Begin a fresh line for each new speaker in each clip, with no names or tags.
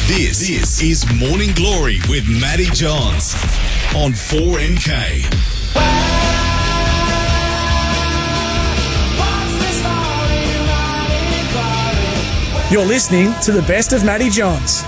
This is Morning Glory with Matty Johns on 4MK.
You're listening to the best of Matty Johns.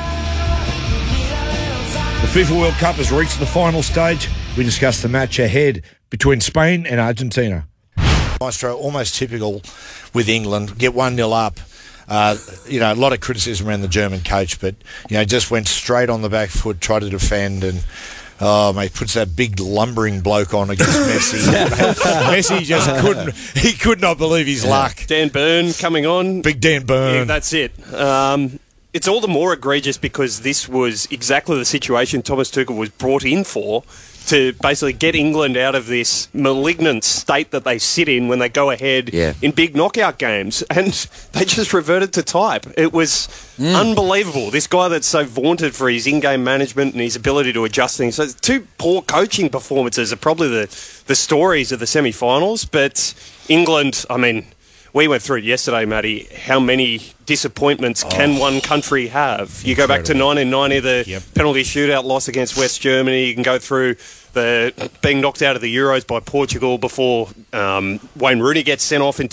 The FIFA World Cup has reached the final stage. We discussed the match ahead between Spain and Argentina. Maestro, almost typical with England, get 1-0 up. A lot of criticism around the German coach, but, just went straight on the back foot, tried to defend, and, puts that big lumbering bloke on against Messi. Messi just could not believe his luck.
Dan Burn coming on.
Big Dan Burn.
Yeah, that's it. It's all the more egregious because this was exactly the situation Thomas Tuchel was brought in for, to basically get England out of this malignant state that they sit in when they go ahead in big knockout games. And they just reverted to type. It was unbelievable. This guy that's so vaunted for his in-game management and his ability to adjust things. So two poor coaching performances are probably the stories of the semi-finals. But England, we went through it yesterday, Matty. How many disappointments can one country have? You go back to 1990, the penalty shootout loss against West Germany. You can go through the being knocked out of the Euros by Portugal before Wayne Rooney gets sent off in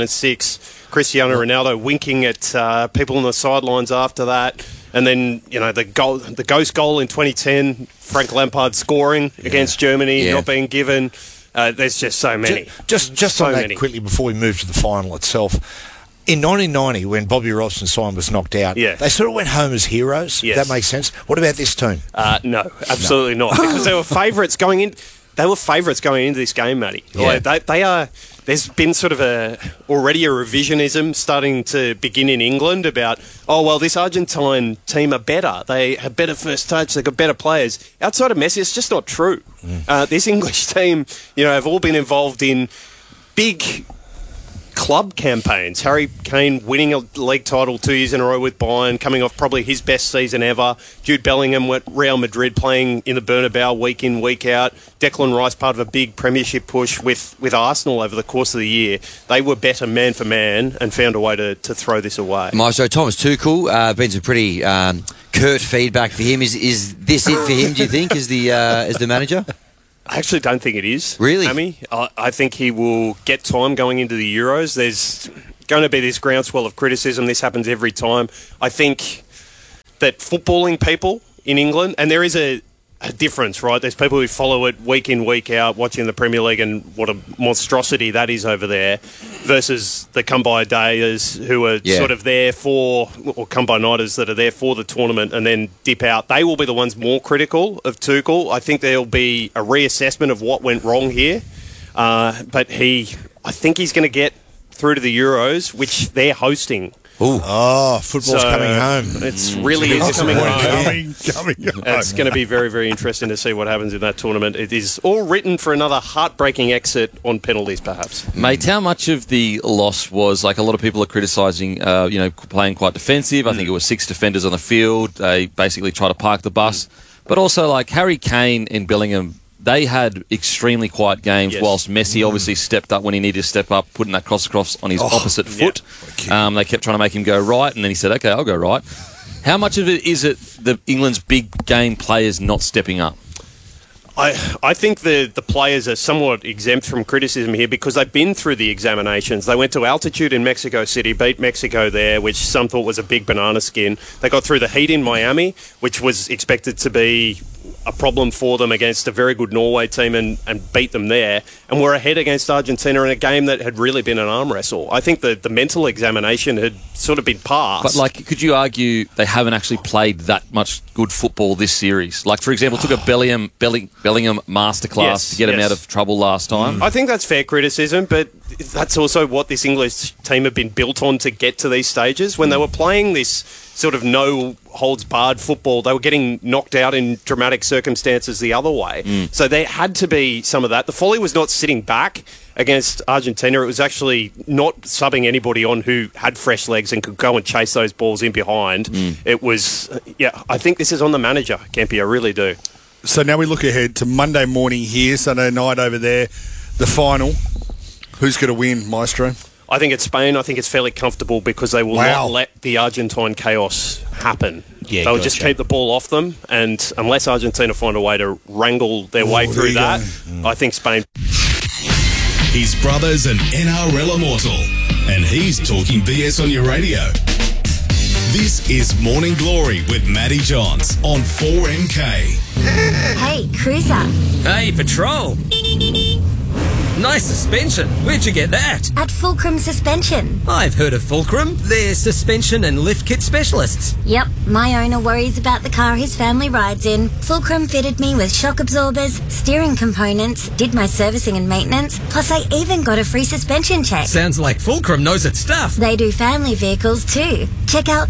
2006. Cristiano Ronaldo winking at people on the sidelines after that. And then, the ghost goal in 2010, Frank Lampard scoring against Germany, not being given. There's just so many.
Just on that quickly before we move to the final itself. In 1990, when Bobby Robson was knocked out, they sort of went home as heroes. Yes. That makes sense. What about this team?
No, absolutely not. Because they were favourites going in. They were favourites going into this game, Matty.
Yeah.
They are. There's been sort of already a revisionism starting to begin in England about, this Argentine team are better. They have better first touch. They've got better players. Outside of Messi, it's just not true. This English team, have all been involved in big club campaigns. Harry Kane winning a league title 2 years in a row with Bayern, coming off probably his best season ever. Jude Bellingham with Real Madrid playing in the Bernabeu week in, week out. Declan Rice part of a big premiership push with Arsenal over the course of the year. They were better man for man and found a way to throw this away.
Maestro, Thomas Tuchel, been some pretty curt feedback for him. Is this it for him, do you think, as the manager?
I actually don't think it is.
Really?
Amy. I think he will get time going into the Euros. There's going to be this groundswell of criticism. This happens every time. I think that footballing people in England, and there is a difference, right? There's people who follow it week in, week out, watching the Premier League and what a monstrosity that is over there, versus the come-by-dayers who are sort of there for, or come-by-nighters that are there for the tournament and then dip out. They will be the ones more critical of Tuchel. I think there'll be a reassessment of what went wrong here. But I think he's going to get through to the Euros, which they're hosting.
Ooh. Oh, football's coming home.
It's really is coming home.
Coming home.
It's going to be very, very interesting to see what happens in that tournament. It is all written for another heartbreaking exit on penalties, perhaps.
Mate, how much of the loss was, a lot of people are criticising, playing quite defensive. I think it was 6 defenders on the field. They basically try to park the bus. But also, Harry Kane and Bellingham, they had extremely quiet games, whilst Messi obviously stepped up when he needed to step up, putting that cross across on his opposite foot. They kept trying to make him go right, and then he said, okay, I'll go right. How much of it is it England's big game players not stepping up?
I think the players are somewhat exempt from criticism here because they've been through the examinations. They went to altitude in Mexico City, beat Mexico there, which some thought was a big banana skin. They got through the heat in Miami, which was expected to be a problem for them against a very good Norway team and beat them there. And we're ahead against Argentina in a game that had really been an arm wrestle. I think the mental examination had sort of been passed.
But, could you argue they haven't actually played that much good football this series? For example, took a Bellingham masterclass to get him out of trouble last time.
I think that's fair criticism, but that's also what this English team have been built on to get to these stages. When they were playing this sort of no-holds-barred football, they were getting knocked out in dramatic circumstances the other way. So there had to be some of that. The folly was not sitting back against Argentina. It was actually not subbing anybody on who had fresh legs and could go and chase those balls in behind. It was, I think this is on the manager, Kempy, I really do.
So now we look ahead to Monday morning here, Sunday night over there, the final. Who's going to win, Maestro?
I think it's Spain. I think it's fairly comfortable because they will not let the Argentine chaos happen.
Yeah,
They'll just keep the ball off them, and unless Argentina find a way to wrangle their way through that, I think Spain.
His brother's an NRL immortal, and he's talking BS on your radio. This is Morning Glory with Matty Johns on 4MK.
Hey, Cruiser.
Hey, Patrol. Nice suspension. Where'd you get that?
At Fulcrum Suspension.
I've heard of Fulcrum. They're suspension and lift kit specialists.
Yep, my owner worries about the car his family rides in. Fulcrum fitted me with shock absorbers, steering components, did my servicing and maintenance, plus I even got a free suspension check.
Sounds like Fulcrum knows its stuff.
They do family vehicles too. Check out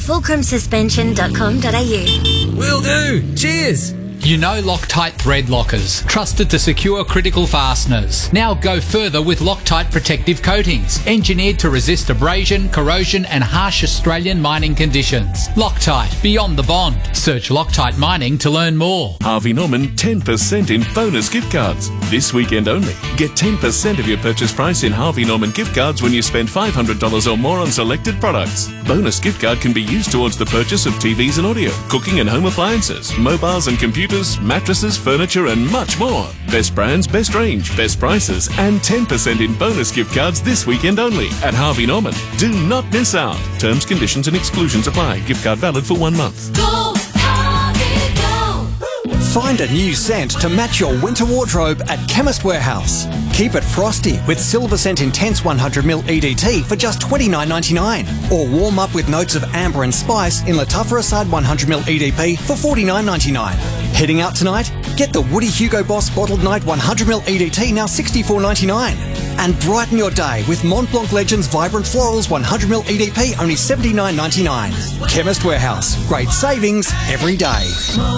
fulcrumsuspension.com.au.
Will do. Cheers.
You know Loctite thread lockers, trusted to secure critical fasteners. Now go further with Loctite protective coatings, engineered to resist abrasion, corrosion and harsh Australian mining conditions. Loctite, beyond the bond. Search Loctite Mining to learn more.
Harvey Norman 10% in bonus gift cards. This weekend only. Get 10% of your purchase price in Harvey Norman gift cards when you spend $500 or more on selected products. Bonus gift card can be used towards the purchase of TVs and audio, cooking and home appliances, mobiles and computers, mattresses, furniture and much more. Best brands, best range, best prices and 10% in bonus gift cards this weekend only at Harvey Norman. Do not miss out. Terms, conditions and exclusions apply. Gift card valid for 1 month.
Go, Harvey, go! Find a new scent to match your winter wardrobe at Chemist Warehouse. Keep it frosty with Silver Scent Intense 100ml EDT for just $29.99. Or warm up with notes of amber and spice in Lattafa Assad 100ml EDP for $49.99. Heading out tonight? Get the Woody Hugo Boss Bottled Night 100ml EDT now $64.99. And brighten your day with Mont Blanc Legends Vibrant Florals 100ml EDP only $79.99. Chemist Warehouse. Great savings every day.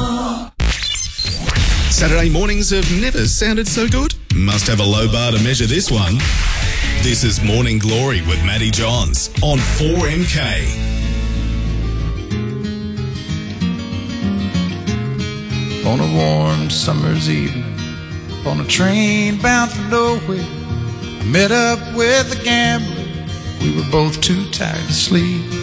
Saturday mornings have never sounded so good. Must have a low bar to measure this one. This is Morning Glory with Matty Johns on 4MK.
On a warm summer's evening, on a train bound for nowhere, I met up with a gambler. We were both too tired to sleep.